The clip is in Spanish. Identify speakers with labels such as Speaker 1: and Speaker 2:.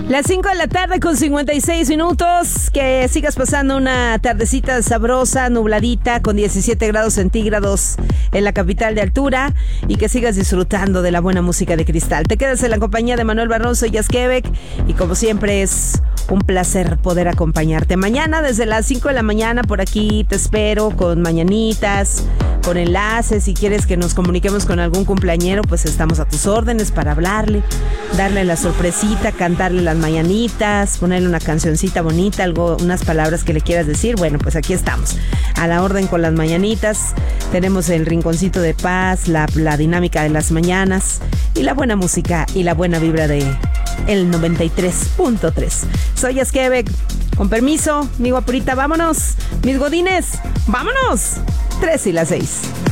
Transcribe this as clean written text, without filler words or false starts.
Speaker 1: Las 5 de la tarde con 56 minutos. Que sigas pasando una tardecita sabrosa, nubladita, con 17 grados centígrados en la capital de altura. Y que sigas disfrutando de la buena música de Cristal. Te quedas en la compañía de Manuel Barroso y Jazz Quebec. Y como siempre es un placer poder acompañarte. Mañana desde las 5 de la mañana por aquí te espero con mañanitas, con enlaces. Si quieres que nos comuniquemos con algún cumpleañero, pues estamos a tus órdenes para hablarle, darle la sorpresita, cantarle las mañanitas, ponerle una cancioncita bonita, algo, unas palabras que le quieras decir. Bueno, pues aquí estamos, a la orden con las mañanitas. Tenemos el rinconcito de paz, la dinámica de las mañanas y la buena música y la buena vibra de el 93.3. Soy Jazz Quebec. Con permiso, mi guapurita, vámonos. Mis godines, vámonos. 3 y las 6.